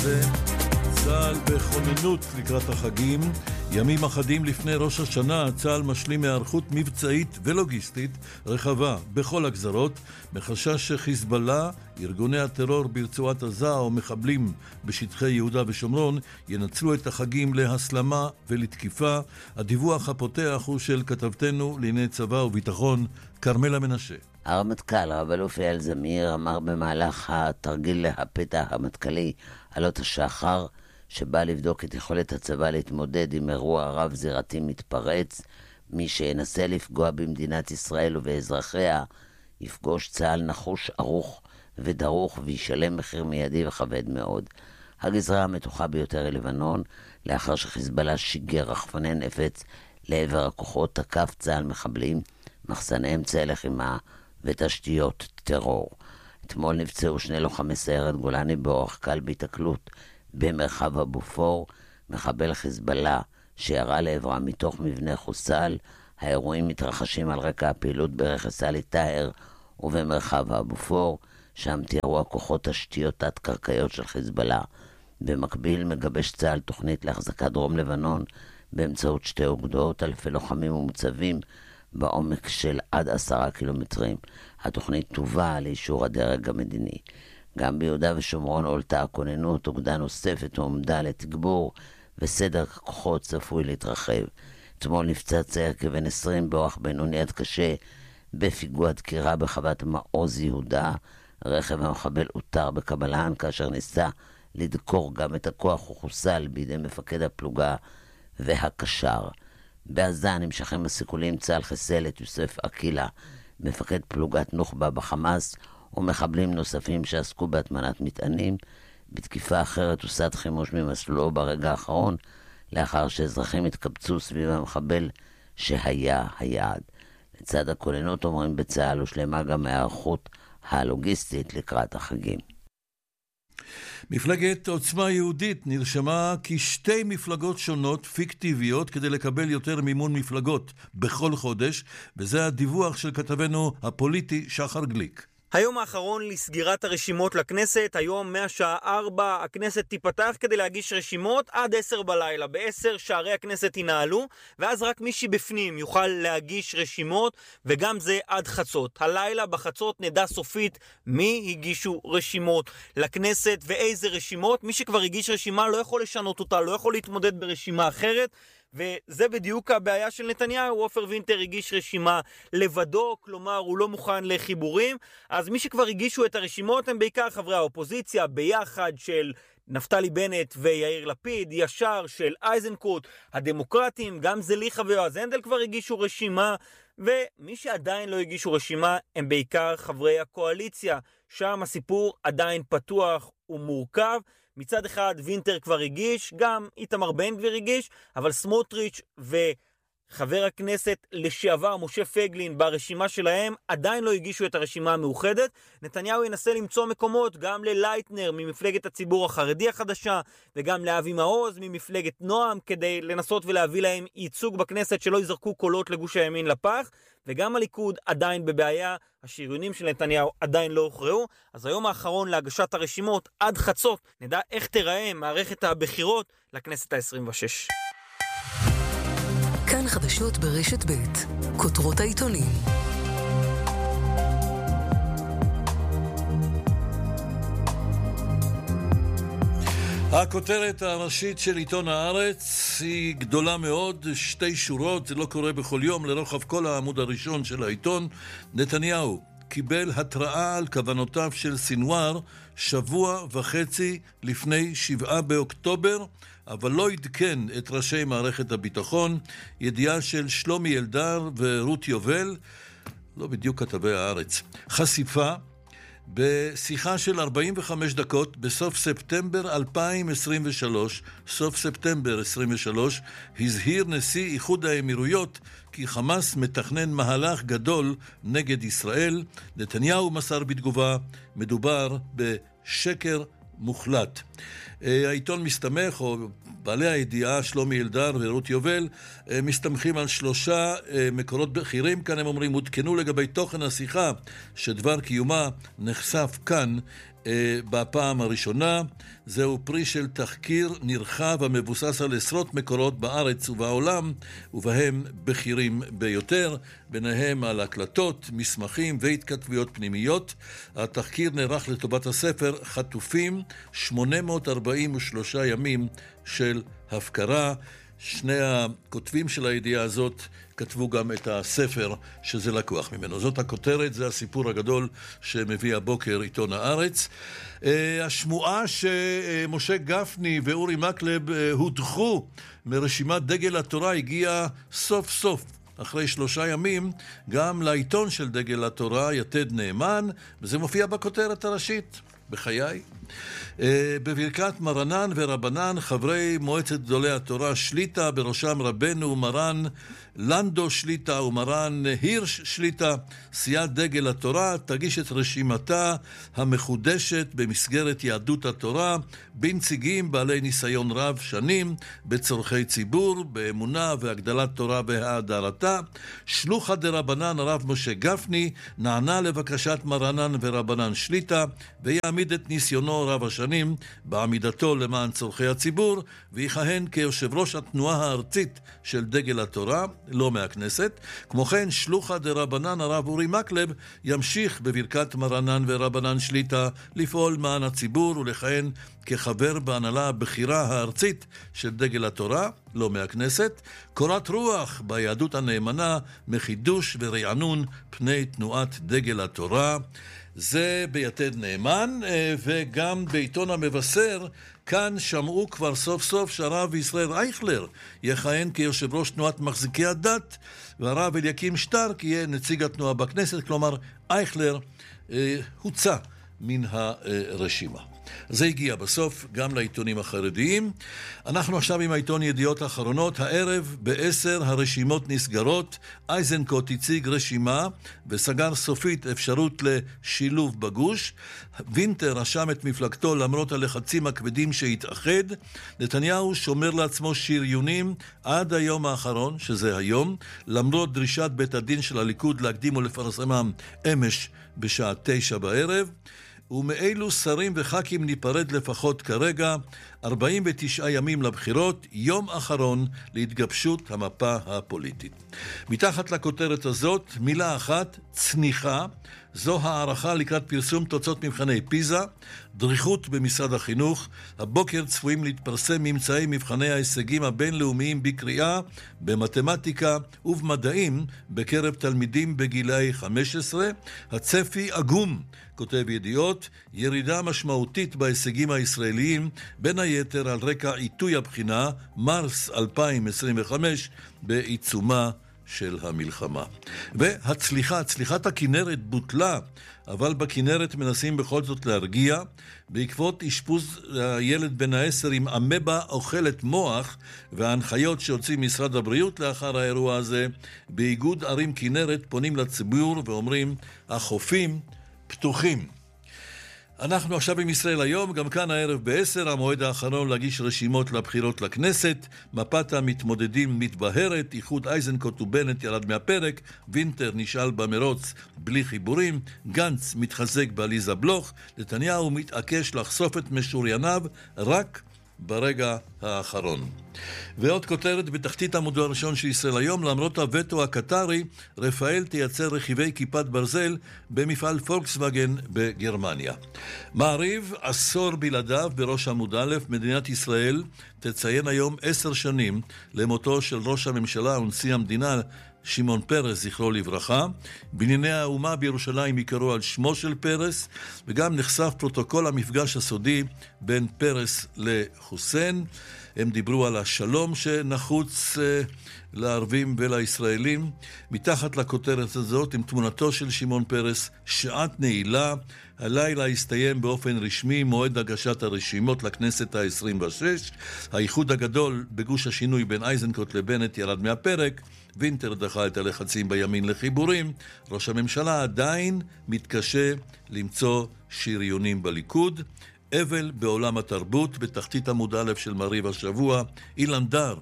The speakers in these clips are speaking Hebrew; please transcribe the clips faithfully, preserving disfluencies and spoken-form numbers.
צה"ל בכוננות לקראת החגים. ימים אחדים לפני ראש השנה, צה"ל משלים היערכות מבצעית ולוגיסטית רחבה בכל הגזרות, מחשש שחיזבאללה, ארגוני הטרור ברצועת עזה או מחבלים בשטחי יהודה ושומרון ינצלו את החגים להסלמה ולתקיפה. הדיווח הפותח הוא של כתבתנו לענייני צבא וביטחון, כרמלה מנשה. הרמטכ"ל רב אלוף אייל זמיר אמר במהלך התרגיל הפתע המטכ"לי עלות השחר, שבא לבדוק את יכולת הצבא להתמודד עם אירוע רב זירתי מתפרץ, מי שינסה לפגוע במדינת ישראל ובאזרחיה יפגוש צה"ל נחוש, ערוך ודרוך וישלם מחיר מיידי וכבד מאוד. הגזרה המתוחה ביותר היא לבנון, לאחר שחיזבאללה שיגר רחפני נפץ לעבר הכוחות, תקף צה"ל מחבלים, מחסני אמצעי לחימה ותשתיות טרור. אתמול נפצעו שני לוחמי סיירת גולני באורח קל בהתקלות במרחב הבופור, מחבל חיזבאללה שירה לעברה מתוך מבנה חוסל. האירועים מתרחשים על רקע הפעילות ברכס עלי טאהר ובמרחב הבופור, שם תיארו הכוחות תשתיות תת-קרקעיות של חיזבאללה. במקביל מגבש צה"ל תוכנית להחזקת דרום לבנון באמצעות שתי אוגדות, אלפי לוחמים ומוצבים בעומק של עד עשרה קילומטרים. התוכנית תובא לאישור הדרג המדיני. גם ביהודה ושומרון עולתה הכוננות, אוגדה נוספת ועומדה לתגבור, וסדר כוחות צפוי להתרחב. אתמול נפצע צעיר כבן עשרים באורח בינוני עד קשה בפיגוע דקירה בחוות מעוז יהודה. רכב המחבל הותר בקבלן כאשר ניסה לדקור גם את הכוח וחוסל בידי מפקד הפלוגה והקשר. בעזה נמשכים הסיכולים, צה"ל חיסל את יוסף אקילה, מפקד פלוגת נוח'בה בחמאס, ומחבלים נוספים שעסקו בהטמנת מטענים. בתקיפה אחרת הוסד חימוש ממסלולו ברגע האחרון, לאחר שאזרחים התקבצו סביב המחבל שהיה היעד. לצד הכוננות, אומרים בצה"ל, הושלמה גם ההיערכות הלוגיסטית לקראת החגים. מפלגת עוצמה יהודית נרשמה כשתי מפלגות שונות פיקטיביות כדי לקבל יותר מימון מפלגות בכל חודש, וזה הדיווח של כתבנו הפוליטי שחר גליק. היום האחרון לסגירת הרשימות לכנסת, היום מהשעה ארבע הכנסת תיפתח כדי להגיש רשימות עד עשר בלילה. בעשר שערי הכנסת ינעלו, ואז רק מי שבפנים יוכל להגיש רשימות, וגם זה עד חצות. הלילה בחצות נדע סופית מי הגישו רשימות לכנסת ואיזה רשימות. מי שכבר הגיש רשימה לא יכול לשנות אותה, לא יכול להתמודד ברשימה אחרת, וזה בדיוק הבעיה של נתניהו. עופר וינטר הגיש רשימה לבדו, כלומר הוא לא מוכן לחיבורים. אז מי שכבר הגישו את הרשימות הם בעיקר חברי האופוזיציה, ביחד של נפתלי בנט ויאיר לפיד, ישר של איזנקוט, הדמוקרטים, גם זליכה ויועז הנדל כבר הגישו רשימה, ומי שעדיין לא הגישו רשימה הם בעיקר חברי הקואליציה. שם הסיפור עדיין פתוח ומורכב. מצד אחד וינטר כבר הגיש, גם איתמר בן גביר הגיש, אבל סמוטריץ' וחבר הכנסת לשעבר משה פייגלין ברשימה שלהם עדיין לא הגישו את הרשימה המאוחדת. נתניהו ינסה למצוא מקומות גם ללייטנר ממפלגת הציבור החרדי החדשה, וגם לאבי מעוז ממפלגת נועם, כדי לנסות ולהביא להם ייצוג בכנסת שלא יזרקו קולות לגוש הימין לפח. וגם הליכוד עדיין בבעיה, השריונים של נתניהו עדיין לא הוכרעו. אז היום האחרון להגשת הרשימות עד חצות נדע איך תיראה מערכת הבחירות לכנסת ה-עשרים ושש. כאן חדשות ברשת ב', כותרות העיתונים. הכותרת הראשית של עיתון הארץ היא גדולה מאוד, שתי שורות, זה לא קורה בכל יום, לרוחב כל העמוד הראשון של העיתון. נתניהו קיבל התראה על כוונותיו של סינואר שבוע וחצי לפני שבעה באוקטובר, אבל לא עדכן את ראשי מערכת הביטחון. ידיעה של שלומי אלדר ורות יובל, לא בדיוק כתבי הארץ. חשיפה: בשיחה של ארבעים וחמש דקות בסוף ספטמבר אלפיים עשרים ושלוש, סוף ספטמבר עשרים ושלוש, הזהיר נשיא איחוד האמירויות כי חמאס מתכנן מהלך גדול נגד ישראל. נתניהו מסר בתגובה: מדובר בשקר מוחלט. העיתון מסתמך, או בעלי הידיעה שלומי אלדר ורות יובל, מסתמכים על שלושה מקורות בכירים. כאן הם אומרים: עודכנו לגבי תוכן השיחה שדבר קיומה נחשף כאן בפעם הראשונה. זהו פרי של תחקיר נרחב המבוסס על עשרות מקורות בארץ ובעולם, ובהם בכירים ביותר, ביניהם על הקלטות, מסמכים והתכתבויות פנימיות. התחקיר נערך לטובת הספר חטופים, שמונה מאות ארבעים ושלושה ימים של הפקרה. שני הכותבים של הידיעה הזאת כתבו גם את הספר שזה לקוח ממנו. זאת הכותרת, זה הסיפור הגדול שמביא הבוקר עיתון הארץ. השמועה שמשה גפני ואורי מקלב הודחו מרשימת דגל התורה הגיעה סוף סוף. אחרי שלושה ימים גם לעיתון של דגל התורה, יתד נאמן, וזה מופיע בכותרת הראשית. בחיי. בברכת מרנן ורבנן, חברי מועצת גדולי התורה שליטה, בראשם רבנו מרן לנדו שליטה ומרן הירש שליטה, סיעת דגל התורה תגיש את רשימתה המחודשת במסגרת יהדות התורה בנציגים בעלי ניסיון רב שנים בצורכי ציבור, באמונה והגדלת תורה והאדרתה. שלוחה דרבנן הרב משה גפני נענה לבקשת מרנן ורבנן שליטה ויעמיד את ניסיונו רב השנים בעמידתו למען צורכי הציבור, ויכהן כיושב ראש התנועה הארצית של דגל התורה, לא מהכנסת. כמו כן, שלוחה דרבנן הרב אורי מקלב ימשיך בברכת מרנן ורבנן שליטה לפעול מען הציבור ולכהן כחבר בהנהלה הבחירה הארצית של דגל התורה, לא מהכנסת. קורת רוח ביהדות הנאמנה מחידוש ורענון פני תנועת דגל התורה. זה ביתד נאמן, וגם בעיתון המבשר כאן שמעו כבר סוף סוף שהרב ישראל אייכלר יכהן כיושב ראש תנועת מחזיקי הדת, והרב אליקים שטרק יהיה נציג התנועה בכנסת. כלומר אייכלר אה, הוצא מן הרשימה. זה הגיע בסוף גם לעיתונים החרדיים. אנחנו עכשיו עם העיתון ידיעות אחרונות. הערב בעשר הרשימות נסגרות. אייזנקוט הציג רשימה וסגר סופית אפשרות לשילוב בגוש. וינטר רשם את מפלגתו למרות הלחצים הכבדים שהתאחד. נתניהו שומר לעצמו שריונים עד היום האחרון, שזה היום, למרות דרישת בית הדין של הליכוד להקדים ולפרסמם אמש בשעה תשע בערב. ומאילו שרים וח"כים ניפרד לפחות כרגע. ארבעים ותשעה ימים לבחירות, יום אחרון להתגבשות המפה הפוליטית. מתחת לכותרת הזאת, מילה אחת, צניחה. זו הערכה לקראת פרסום תוצאות מבחני פיזה, דריכות במשרד החינוך. הבוקר צפויים להתפרסם ממצאי מבחני ההישגים הבינלאומיים בקריאה, במתמטיקה ובמדעים בקרב תלמידים בגילאי חמש עשרה. הצפי עגום, כותב ידיעות, ירידה משמעותית בהישגים הישראליים, בין היתר על רקע עיתוי הבחינה, מרס אלפיים עשרים וחמש, בעיצומה של המלחמה. והצליחה, הצליחת הכנרת בוטלה, אבל בכנרת מנסים בכל זאת להרגיע. בעקבות אשפוז הילד בן העשר עם אמבה אוכלת מוח וההנחיות שהוציא משרד הבריאות לאחר האירוע הזה, באיגוד ערים כנרת פונים לציבור ואומרים, החופים פתוחים. אנחנו עכשיו עם ישראל היום, גם כאן הערב בעשר, המועד האחרון להגיש רשימות לבחירות לכנסת. מפת המתמודדים מתבהרת, איחוד אייזנקוט ובנט ירד מהפרק, וינטר נשאל במרוץ בלי חיבורים, גנץ מתחזק בעליזה בלוך, נתניהו מתעקש לחשוף את משורייניו רק ברגע האחרון. ועוד כותרת בתחתית עמוד הראשון של ישראל היום, למרות הווטו הקטרי, רפאל תייצר רכיבי כיפת ברזל במפעל פולקסווגן בגרמניה. מעריב, עשור בלעדיו בראש עמוד א', מדינת ישראל תציין היום עשר שנים למותו של ראש הממשלה ונשיא המדינה שמעון פרס, זכרו לברכה. בנייני האומה בירושלים יקראו על שמו של פרס, וגם נחשף פרוטוקול המפגש הסודי בין פרס לחוסיין. הם דיברו על השלום שנחוץ לערבים ולישראלים. מתחת לכותרת הזאת, עם תמונתו של שמעון פרס, שעת נעילה. הלילה הסתיים באופן רשמי מועד הגשת הרשימות לכנסת ה-עשרים ושש. האיחוד הגדול בגוש השינוי בין אייזנקוט לבנט ירד מהפרק. וינטר דחה את הלחצים בימין לחיבורים. ראש הממשלה עדיין מתקשה למצוא שריונים בליכוד. אבל בעולם התרבות, בתחתית עמוד א' של מעריב השבוע, אילן דר,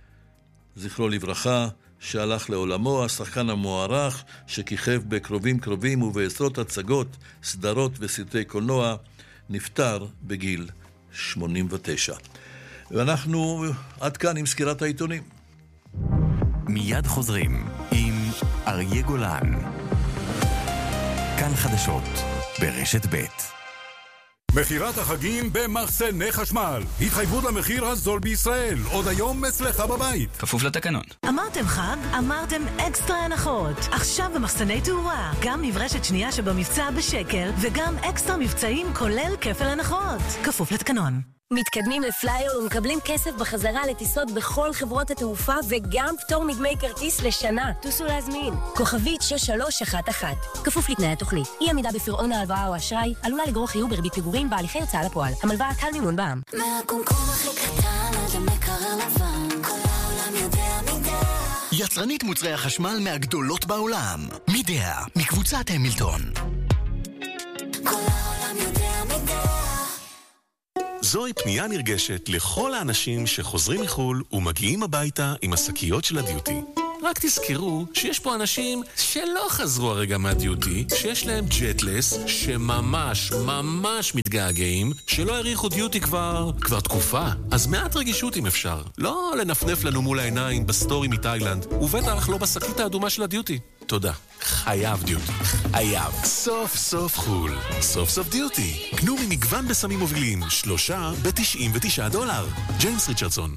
זכרו לברכה, שהלך לעולמו, השחקן המוערך שכיכב בקרובים קרובים ובעשרות הצגות, סדרות וסרטי קולנוע, נפטר בגיל שמונים ותשע. ואנחנו עד כאן עם סקירת העיתונים. מיד חוזרים עם אריה גולן. כאן חדשות ברשת ב'. מחירת החגים במחסני חשמל. התחייבות למחיר הזול בישראל. עוד היום אצלך בבית. כפוף לתקנון. אמרתם חג? אמרתם אקסטרה הנחות. עכשיו במחסני תאורה. גם מברשת שנייה שבמבצע בשקל, וגם אקסטרה מבצעים כולל כפל הנחות. כפוף לתקנון. מתקדמים לפלייר ומקבלים כסף בחזרה לטיסות בכל חברות התעופה וגם פטור מדמי כרטיס לשנה. טוסו להזמין. כוכבית שש שלוש אחת אחת. כפוף לתנאי התוכנית. אי עמידה בפירעון ההלוואה או אשראי עלולה לגרור חיוב בריבית פיגורים בהליכי הוצאה לפועל. המלוואה קל מימון בע"מ. מהקומקום הכי קטן עד המקרר לבן, כל העולם יודע מידע. יצרנית מוצרי החשמל מהגדולות בעולם. מידע, מקבוצת המילטון. כל העולם יודע מידע. זוהי פנייה נרגשת לכל האנשים שחוזרים מחול ומגיעים הביתה עם השקיות של הדיוטי. רק תזכרו שיש פה אנשים שלא חזרו הרגע מהדיוטי, שיש להם ג'טלס, שממש ממש מתגעגעים, שלא הריחו דיוטי כבר, כבר תקופה. אז מעט רגישות אם אפשר. לא לנפנף לנו מול העיניים בסטורי מתאילנד, ובטח לא בשקית האדומה של הדיוטי. תודה. חייב דיוטי. חייב. סוף סוף חול. סוף סוף דיוטי. קנו ממגוון בסמים מובילים. שלושה ב-תשעים ותשעה דולר. ג'יימס ריצ'רדסון.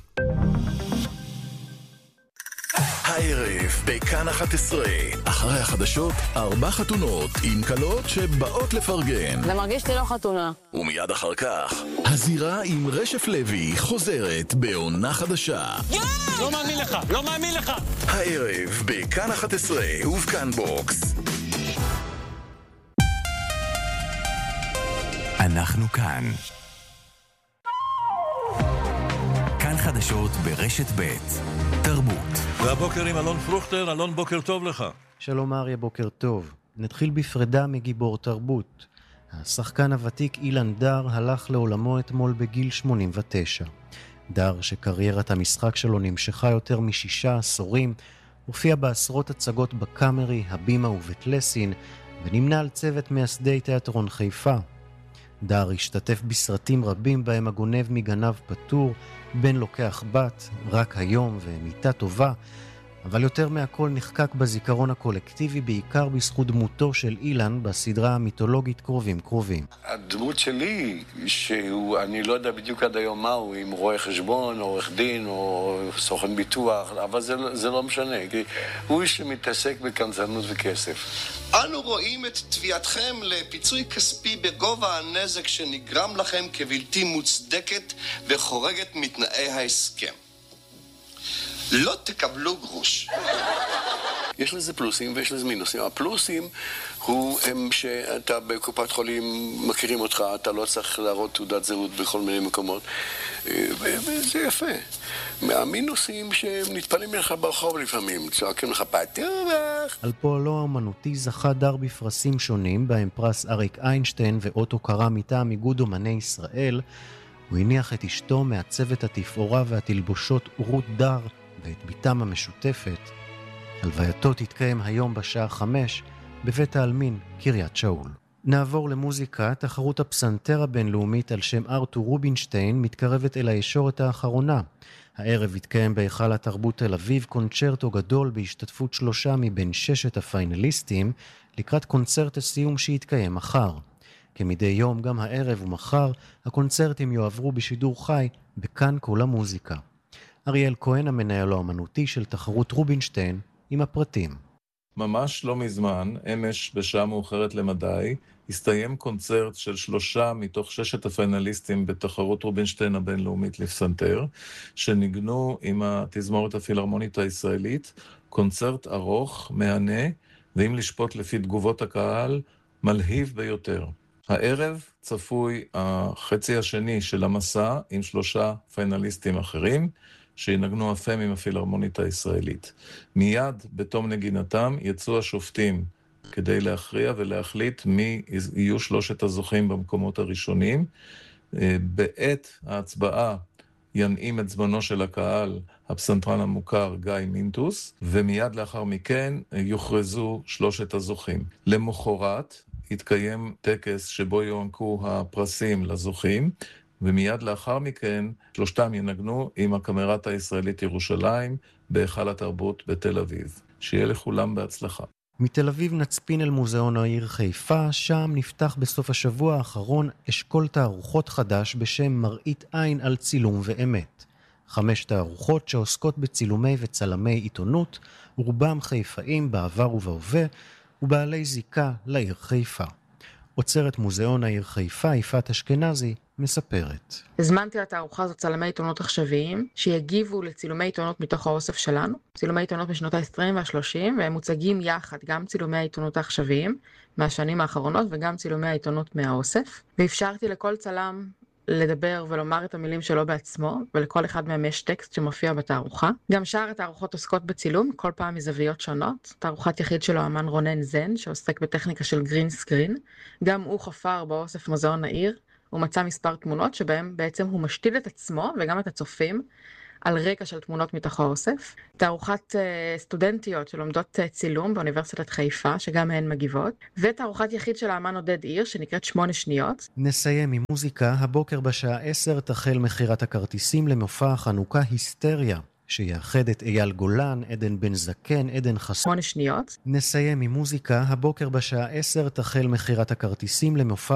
הערב בכאן אחת עשרה, אחרי החדשות, ארבע חתונות עם קלות שבאות לפרגן. זה מרגיש לי לא חתונה. ומיד אחר כך, הזירה עם רשף לוי חוזרת בעונה חדשה. לא מאמין לך, לא מאמין לך. הערב בכאן אחת עשרה ובכאן בוקס. אנחנו כאן. כאן חדשות ברשת ב' תרבות. והבוקר עם אלון פרוכטר. אלון, בוקר טוב לך. שלום אריה, בוקר טוב. נתחיל בפרידה מגיבור תרבות. השחקן הוותיק אילן דר הלך לעולמו אתמול בגיל שמונים ותשע. דר, שקריירת המשחק שלו נמשכה יותר משישה עשורים, הופיע בעשרות הצגות בקאמרי, הבימה ובית לסין, ונמנה על צוות מייסדי תיאטרון חיפה. דר השתתף בסרטים רבים בהם הגונב מגנב פטור, בן לוקח בת, רק היום ומיטה טובה, אבל יותר מהכל נחקק בזיכרון הקולקטיבי בעיקר בזכות דמותו של אילן בסדרה המיתולוגית קרובים קרובים. הדמות שלי, שהוא, אני לא יודע בדיוק עד היום מהו, אם רואה חשבון, או עורך דין, או סוכן ביטוח, אבל זה, זה לא משנה, כי הוא איש שמתעסק בקנצנות וכסף. אנו רואים את תביעתכם לפיצוי כספי בגובה הנזק שנגרם לכם כבלתי מוצדקת וחורגת מתנאי ההסכם. לא תקבלו גרוש. יש לזה פלוסים ויש לזה מינוסים. הפלוסים הוא הם שאתה בקופת חולים מכירים אותך, אתה לא צריך להראות תעודת זהות בכל מיני מקומות, וזה יפה. מהמינוסים שנטפלים לך ברחוב לפעמים, צועקים לך פתוח. על פועלו האמנותי זכה דר בפרסים שונים, בהם פרס אריק איינשטיין ואות הוקרה מטעם איגוד אומני ישראל. הוא הניח את אשתו מעצבת התפאורה והתלבושות רות דר ואת ביתם המשותפת. הלווייתו תתקיים היום בשעה חמש בבית העלמין קריית שאול. נעבור למוזיקה. תחרות הפסנתר הבינלאומית על שם ארתור רובינשטיין מתקרבת אל הישורת האחרונה. הערב יתקיים בהיכל התרבות תל אביב קונצ'רטו גדול בהשתתפות שלושה מבין ששת הפיינליסטים לקראת קונצרט הסיום שיתקיים מחר. כמדי יום, גם הערב ומחר, הקונצרטים יועברו בשידור חי בכאן כל המוזיקה. אריאל כהן, המנהל האמנותי של תחרות רובינשטיין, עם הפרטים. ממש לא מזמן, אמש בשעה מאוחרת למדי, הסתיים קונצרט של שלושה מתוך ששת הפיינליסטים בתחרות רובינשטיין הבינלאומית לפסנתר, שניגנו עם התזמורת הפילהרמונית הישראלית, קונצרט ארוך, מהנה, ואם לשפוט לפי תגובות הקהל, מלהיב ביותר. הערב צפוי החצי השני של המסע עם שלושה פיינליסטים אחרים, שינגנו הפעם עם הפילהרמונית הישראלית. מיד בתום נגינתם יצאו השופטים כדי להכריע ולהחליט מי יהיו שלושת הזוכים במקומות הראשונים. בעת ההצבעה ינעים את זמנו של הקהל הפסנתרן המוכר גיא מינטוס, ומיד לאחר מכן יוכרזו שלושת הזוכים. למחרת יתקיים טקס שבו יוענקו הפרסים לזוכים, ומיד לאחר מכן שלושתם ינגנו עם הקאמרטה הישראלית ירושלים בהיכל התרבות בתל אביב. שיהיה לכולם בהצלחה. מתל אביב נצפין אל מוזיאון העיר חיפה, שם נפתח בסוף השבוע האחרון אשכול תערוכות חדש בשם מראית עין על צילום ואמת. חמש תערוכות שעוסקות בצילומי וצלמי עיתונות, רובם חיפאים בעבר ובהווה, ובעלי זיקה לעיר חיפה. עוצרת מוזיאון העיר חיפה, יפעת אשכנזי, מספרת. הזמנתי לתערוכה הזאת צלמי עיתונות עכשוויים, שיגיבו לצילומי עיתונות מתוך האוסף שלנו, צילומי עיתונות משנות ה-עשרים וה-שלושים, והם מוצגים יחד, גם צילומי העיתונות העכשוויים מהשנים האחרונות, וגם צילומי העיתונות מהאוסף, ואפשרתי לכל צלם לדבר ולומר את המילים שלו בעצמו, ולכל אחד מהם יש טקסט שמופיע בתערוכה. גם שאר התערוכות עוסקות בצילום, כל פעם מזוויות שונות. תערוכת יחיד שלו אמן רונן זן, שעוסק בטכניקה של גרין סקרין. גם הוא חפר באוסף מוזיאון העיר, הוא מצא מספר תמונות שבהם בעצם הוא משתיל את עצמו וגם את הצופים על רקע של תמונות מתוך האוסף. תערוכת uh, סטודנטיות שלומדות uh, צילום באוניברסיטת חיפה, שגם הן מגיבות, ותערוכת יחיד של האמן עודד עיר, שנקראת שמונה שניות. נסיים עם מוזיקה. הבוקר בשעה עשר תחל מחירת הכרטיסים למופע החנוכה היסטריה, שיאחד את אייל גולן, עדן בן זקן, עדן חסון. שמונה שניות. נסיים עם מוזיקה. הבוקר בשעה עשר תחל מחירת הכרטיסים למופע